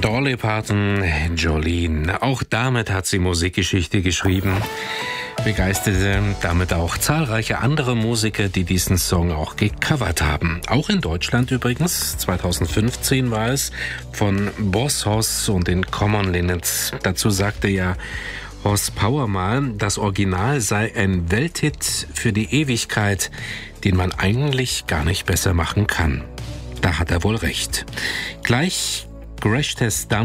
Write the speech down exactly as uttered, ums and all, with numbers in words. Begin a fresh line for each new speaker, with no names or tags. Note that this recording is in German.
Dolly Parton, Jolene. Auch damit hat sie Musikgeschichte geschrieben. Begeisterte damit auch zahlreiche andere Musiker, die diesen Song auch gecovert haben. Auch in Deutschland übrigens. zweitausendfünfzehn war es von Boss Hoss und den Common Linnets. Dazu sagte ja Hoss Power mal, das Original sei ein Welthit für die Ewigkeit, den man eigentlich gar nicht besser machen kann. Da hat er wohl recht. Gleich Crash Test Dummy